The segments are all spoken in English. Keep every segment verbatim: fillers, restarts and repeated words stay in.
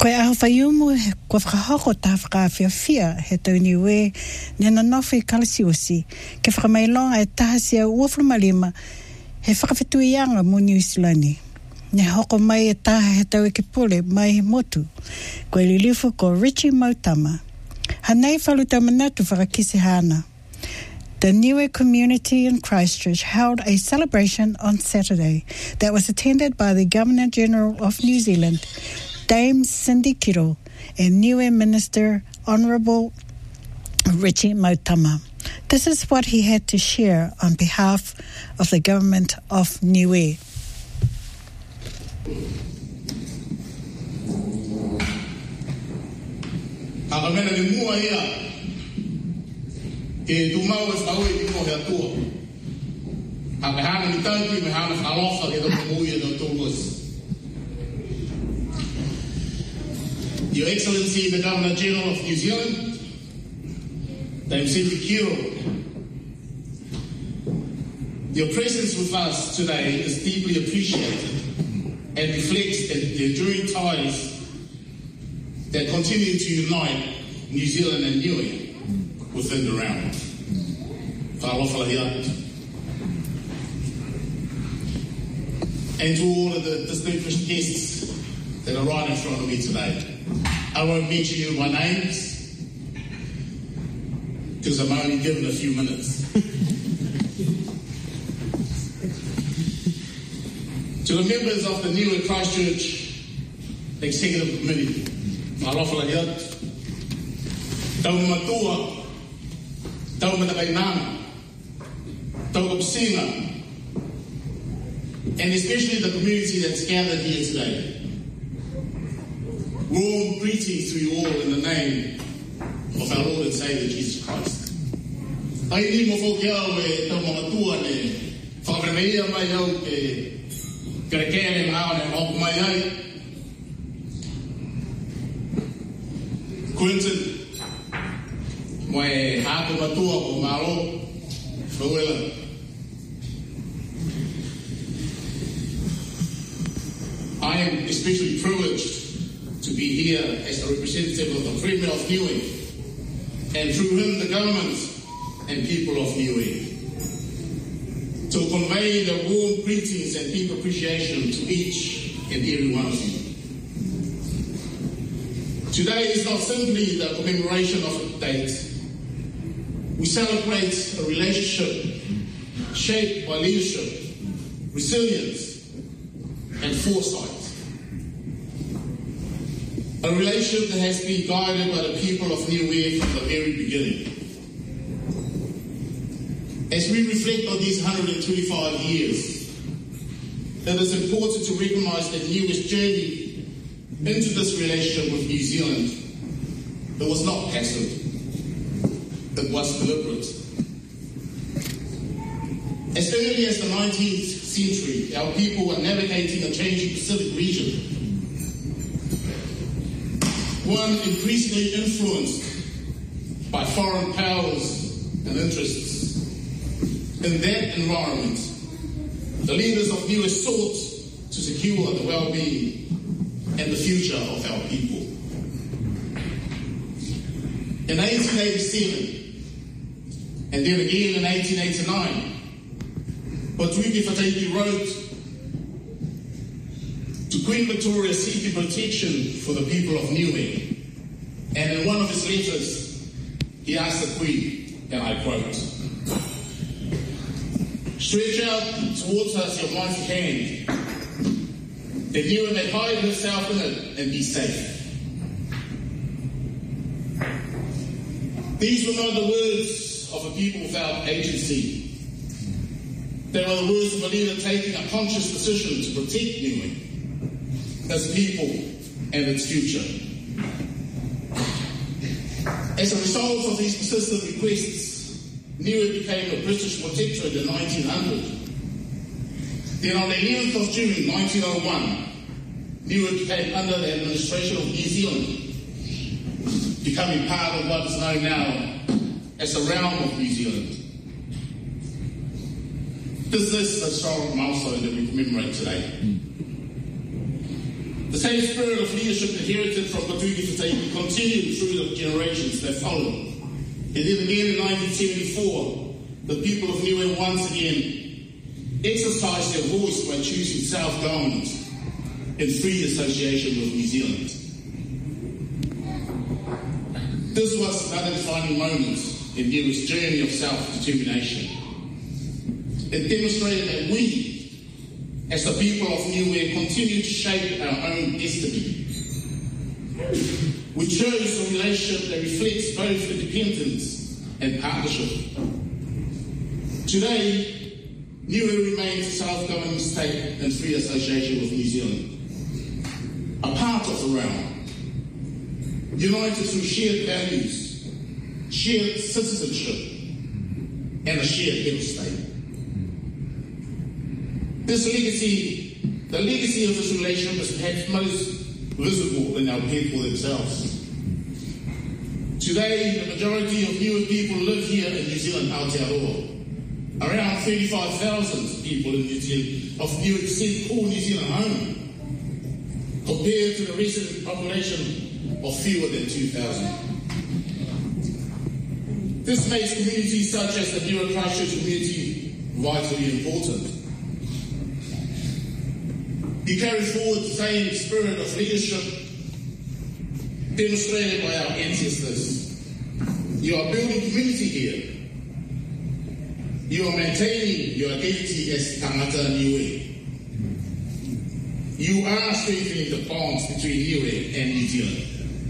Koe aho whaiumu, kua whakahoko ta whakawhia fia he tau niwe nena nofi kalasiusi ke whakamailonga e tahasia uafrumalima he whakawhituianga mo New Zealand. Ne hoko mai e taha he tau e ke pule mai he motu. Koe lilifu ko Richie Mautama. Hanei whaluta manatu whakakisi hana. The Niue community in Christchurch held a celebration on Saturday that was attended by the Governor-General of New Zealand, Dame Cindy Kiro, and Niue Minister Honourable Richie Mautama. This is what he had to share on behalf of the Government of Niue. Ke tu mau es tau e mo he atua. A me hana ni tanki me hana whalofa ke toko mui e no tōkus. Your Excellency, the Governor-General of New Zealand, Dame Cindy Kiro, your presence with us today is deeply appreciated and reflects the enduring ties that continue to unite New Zealand and Niue within the realm. And to all of the distinguished guests that are right in front of me today. I won't mention you by names because I'm only given a few minutes. To the members of the Niue Christchurch Executive Committee, Tau matua, tau matakainana, tau kapsinga, and especially the community that's gathered here today. Warm greetings to you all in the name of our Lord and Savior Jesus Christ. Ai ni mo fo kia we tau matua ne, whakaremeia mai au ke kerekere mao ne hoku mai ai. Quentin, Moe hapo matua ko malo fuela. I am especially privileged to be here as a representative of the Premier of Niue and through him the government and people of Niue to convey the warm greetings and deep appreciation to each and every one of you. Today is not simply the commemoration of a date. We celebrate a relationship shaped by leadership, resilience, and foresight. A relationship that has been guided by the people of Niue from the very beginning. As we reflect on these one hundred twenty-five years, it is important to recognize that Niue's journey into this relationship with New Zealand, it was not passive. It was deliberate. As early as the nineteenth century, our people were navigating a changing Pacific region, one increasingly influenced by foreign powers and interests. In that environment, the leaders of Niue sought to secure the well-being and the future of our people. In eighteen eighty-seven, and then again in eighteen eighty-nine, Patuiki Whataiki wrote to Queen Victoria seeking protection for the people of Niue. And in one of his letters, he asked the Queen, and I quote, "Stretch out towards us your mighty hand, that Niue may hide herself in it and be safe." These were not the words of a people without agency. They were the words of a leader taking a conscious decision to protect Niue, its people, and its future. As a result of these persistent requests, Niue became a British protectorate in nineteen hundred. Then on the eleventh of June nineteen oh one, Niue became under the administration of New Zealand, becoming part of what is known now as the realm of New Zealand. This is a historic milestone that we commemorate today. The same spirit of leadership inherited from Patuki Fataki continued through the generations that followed. And then again in nineteen seventy-four, the people of Niue once again exercised their voice by choosing self-government and free association with New Zealand. This was another defining moment in Niue's journey of self-determination. It demonstrated that we, as the people of Niue, continue to shape our own destiny. We chose a relationship that reflects both independence and partnership. Today, Niue remains a self-governing state and free association with New Zealand, a part of the realm, united through shared values, shared citizenship, and a shared head state. This legacy, the legacy of this relationship is perhaps most visible in our people themselves. Today, the majority of Niue people live here in New Zealand, Aotearoa. Around thirty-five thousand people in New Zealand of Niue descent call New Zealand home, compared to the resident population of fewer than two thousand. This makes communities such as the Niue Christchurch community vitally important. You carry forward the same spirit of leadership demonstrated by our ancestors. You are building community here. You are maintaining your identity as Tangata Niue. You are strengthening the bonds between Niue and New Zealand.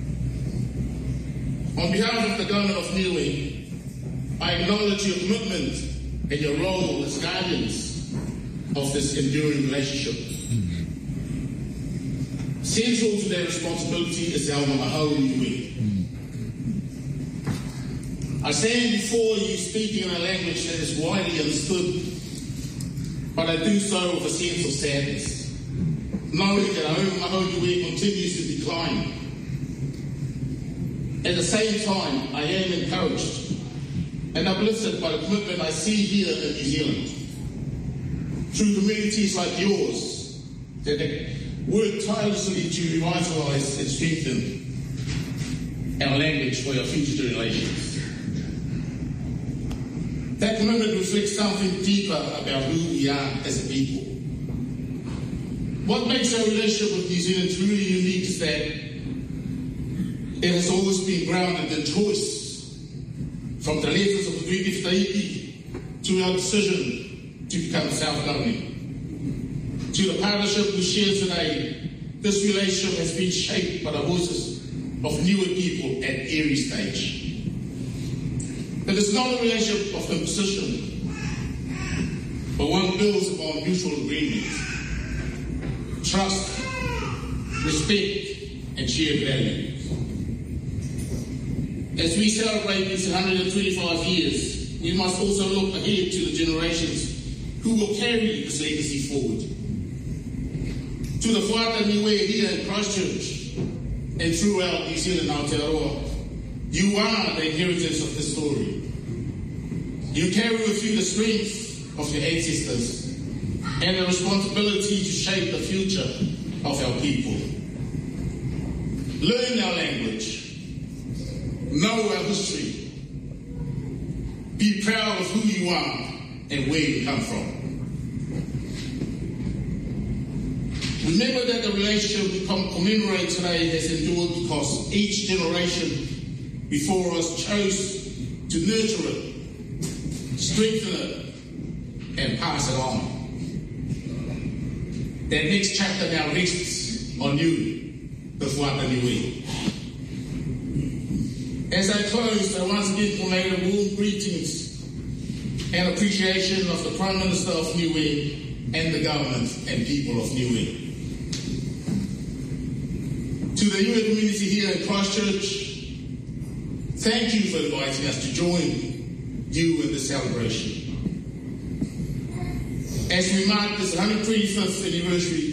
On behalf of the government of Niue, I acknowledge your commitment and your role as guardians of this enduring relationship. Central to their responsibility is our Mahau Niue. I stand before you speaking in a language that is widely understood, but I do so with a sense of sadness, knowing that our Mahau Niue continues to decline. At the same time, I am encouraged and uplifted by the commitment I see here in New Zealand, through communities like yours that work tirelessly to revitalise and strengthen our language for our future generations. That commitment reflects something deeper about who we are as a people. What makes our relationship with New Zealand truly unique is that it has always been grounded in choice, from the letters of the Patuki Fataki to our decision to become self-governing. To the partnership we share today, this relationship has been shaped by the voices of Niue people at every stage. It is not a relationship of imposition, but one built upon mutual agreement, trust, respect, and shared values. As we celebrate these one hundred twenty-five years, we must also look ahead to the generations who will carry this legacy forward. To the Whāta Niue here in Christchurch and throughout New Zealand, Aotearoa, you are the inheritors of this story. You carry with you the strength of your ancestors and the responsibility to shape the future of our people. Learn our language, know our history, be proud of who you are and where you come from. Remember that the relationship we commemorate today has endured because each generation before us chose to nurture it, strengthen it, and pass it on. That next chapter now rests on you, the Whāta Niue. As I close, I once again convey warm greetings and appreciation of the Prime Minister of Niue and the government and people of Niue. To the Niue community here in Christchurch, thank you for inviting us to join you in this celebration. As we mark this one hundred twenty-fifth anniversary,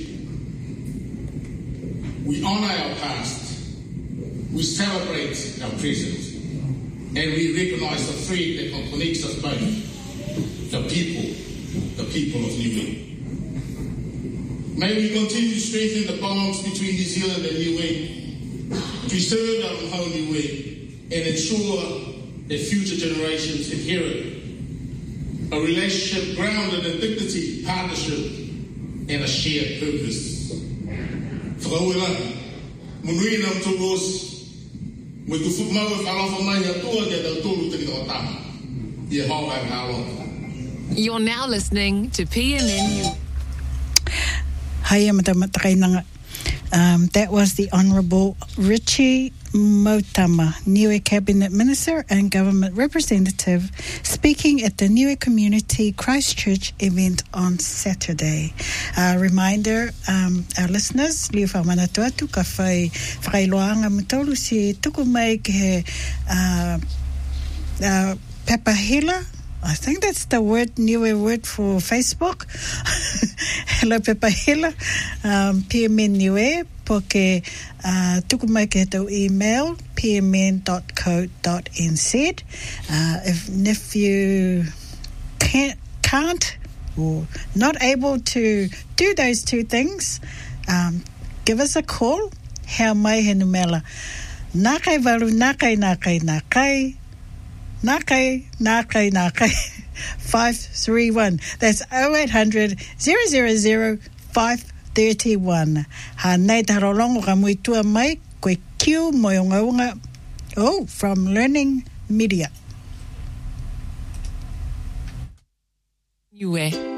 we honour our past, we celebrate our present, and we recognise the thread that connects us both, the people, the people of Niue. May we continue to strengthen the bonds between New Zealand and Niue, preserve our home Niue, and ensure that future generations inherit a relationship grounded in dignity, partnership, and a shared purpose. Whakauera, munui nam tūros, mui ku whukmau e whalafa mai atua kia tau tōru tiki o taha. Ia hawa e kālo. You're now listening to P M N U. Hai amata matakainanga. Um, that was the Honourable Richie Motama, Niue Cabinet Minister and Government Representative, speaking at the Niue Community Christchurch event on Saturday. A reminder, um, our listeners, liu whamanatua tu ka whai whailoanga mutolu si tuku mai ke he uh, uh, pepahila. I think that's the word, Niue word for Facebook. Hello, Pepahila. Um, P M N Niue, poke uh, tuku mai ke tau email, p m n dot co dot n z. Uh, if, if you can't, can't or not able to do those two things, um, give us a call. Hea mai he numela. Nā kai waru, nā kai, nā kai, nā kai. Nākai, nākai, nākai, five three one. That's oh eight hundred, zero zero zero, five three one. Ha nei tarolongo ka muitua mai, koe kiu moyongaunga. Oh, from Learning Media. Niue.